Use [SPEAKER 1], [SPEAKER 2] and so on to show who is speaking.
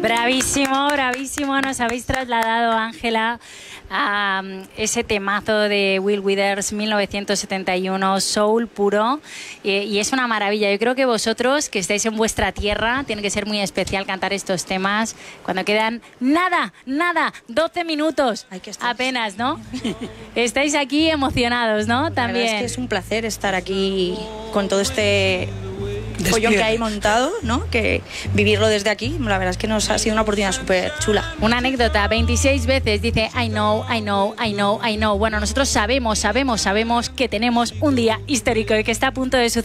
[SPEAKER 1] Bravísimo, bravísimo. Nos habéis trasladado, Ángela, a ese temazo de Will Withers, 1971, soul puro. Y es una maravilla. Yo creo que vosotros, que estáis en vuestra tierra, tiene que ser muy especial cantar estos temas cuando quedan nada, 12 minutos apenas, ¿no? Estáis aquí emocionados, ¿no? También.
[SPEAKER 2] La verdad es que es un placer estar aquí con todo este follón que hay montado, ¿no? Que vivirlo desde aquí, la verdad es que nos ha sido una oportunidad súper chula.
[SPEAKER 1] Una anécdota, 26 veces dice I know. Bueno, nosotros sabemos que tenemos un día histórico y que está a punto de suceder.